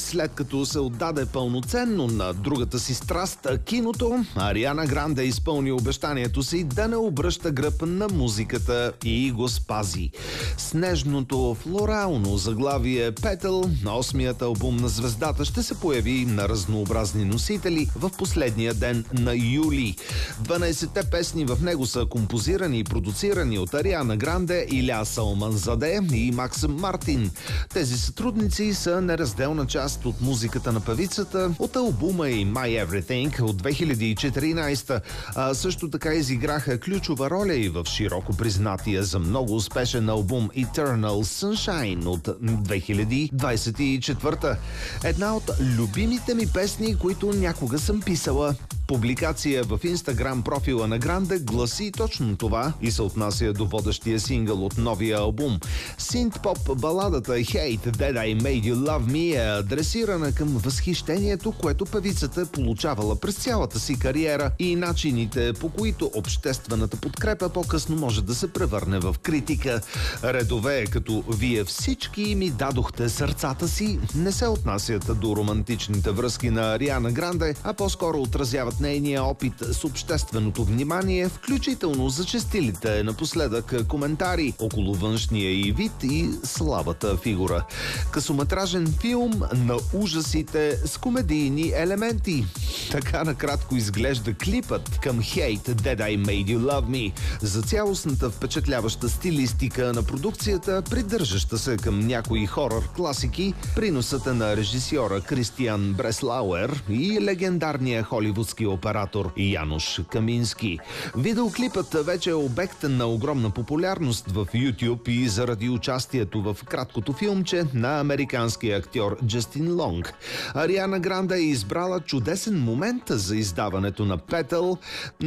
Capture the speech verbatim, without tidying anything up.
След като се отдаде пълноценно на другата си страст – киното, Ариана Гранде изпълни обещанието си да не обръща гръб на музиката и го спази. С нежното флорално заглавие Petal, осмият албум на звездата ще се появи на разнообразни носители в последния ден на юли. дванайсетте песни в него са композирани и продуцирани от Ариана Гранде, Иля Салманзаде и Макс Мартин. Тези сътрудници са неразделна част от музиката на певицата от албума и My Everything от две хиляди и четиринайсета, а също така изиграха ключова роля и в широко признатия за много успешен албум Eternal Sunshine от две хиляди двайсет и четвърта. Една от любимите ми песни, които някога съм писала. Публикация в Инстаграм профила на Гранде гласи точно това и се отнася до водещия сингъл от новия албум. Синт-поп баладата Hate That I Made You Love Me е адресирана към възхищението, което певицата е получавала през цялата си кариера и начините, по които обществената подкрепа по-късно може да се превърне в критика. Редове като "Вие всички ми дадохте сърцата си" не се отнасят до романтичните връзки на Ариана Гранде, а по-скоро отразяват нейния опит с общественото внимание, включително зачестилите напоследък коментари около външния й вид и слабата фигура. Късометражен филм на ужасите с комедийни елементи. Така накратко изглежда клипът към Hate That I Made You Love Me. За цялостната впечатляваща стилистика на продукцията, придържаща се към някои хорър класики, приносата на режисьора Кристиан Бреслауер и легендарния холивудски оператор Януш Камински. Видеоклипът вече е обект на огромна популярност в YouTube и заради участието в краткото филмче на американския актьор Джастин Лонг. Ариана Гранде е избрала чудесен момент за издаването на Petal.